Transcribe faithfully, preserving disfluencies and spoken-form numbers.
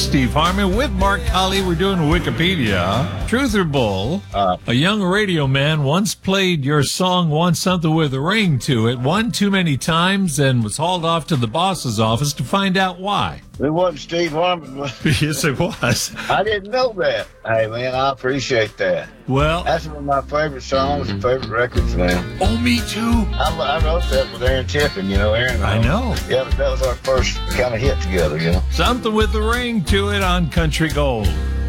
Steve Harmon with Mark Colley. We're doing Wikipedia. Truth or Bull? Uh, a young radio man once played your song "Want Something with a Ring to It" one too many times and was hauled off to the boss's office to find out why. It wasn't Steve Harmon. Yes, it was. I didn't know that. Hey, man, I appreciate that. Well, That's one of my favorite songs and favorite records, man. oh, me too. I, I wrote that with Aaron Tippin, you know, Aaron. I know. Yeah, but that was our first kind of hit together, you know. Something with a ring to it on Country Gold.